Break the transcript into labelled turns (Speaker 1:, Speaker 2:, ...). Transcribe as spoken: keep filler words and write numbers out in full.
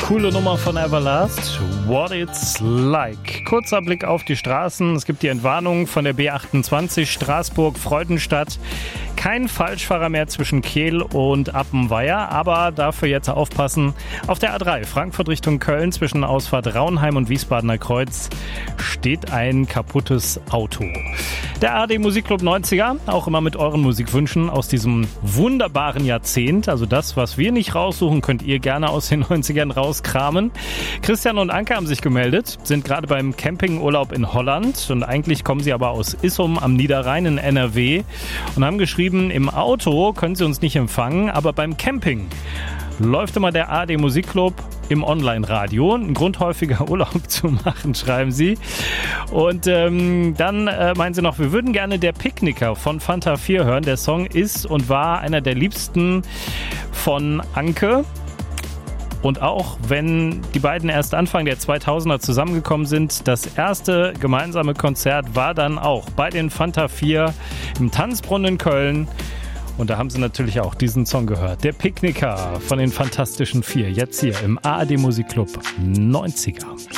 Speaker 1: Coole Nummer von Everlast, What It's Like. Kurzer Blick auf die Straßen. Es gibt die Entwarnung von der B achtundzwanzig Straßburg-Freudenstadt. Kein Falschfahrer mehr zwischen Kehl und Appenweier, aber dafür jetzt aufpassen. Auf der A drei Frankfurt Richtung Köln zwischen Ausfahrt Raunheim und Wiesbadener Kreuz steht ein kaputtes Auto. Der A R D Musikclub neunziger, auch immer mit euren Musikwünschen aus diesem wunderbaren Jahrzehnt. Also das, was wir nicht raussuchen, könnt ihr gerne aus den neunzigern rauskramen. Christian und Anke haben sich gemeldet, sind gerade beim Campingurlaub in Holland und eigentlich kommen sie aber aus Issum am Niederrhein in N R W und haben geschrieben, im Auto können sie uns nicht empfangen, aber beim Camping läuft immer der A R D Musikclub im Online-Radio. Ein Grund, häufiger Urlaub zu machen, schreiben sie. Und ähm, dann äh, meinen sie noch, wir würden gerne Der Picknicker von Fanta vier hören. Der Song ist und war einer der liebsten von Anke. Und auch wenn die beiden erst Anfang der zweitausender zusammengekommen sind, das erste gemeinsame Konzert war dann auch bei den Fanta vier im Tanzbrunnen in Köln. Und da haben sie natürlich auch diesen Song gehört. Der Picknicker von den Fantastischen Vier. Jetzt hier im A R D Musikclub neunziger.